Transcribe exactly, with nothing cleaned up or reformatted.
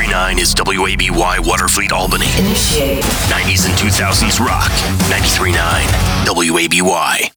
point nine is W A B Y Waterfleet Albany. Initiate. nineties and two thousands rock. ninety-three point nine W A B Y.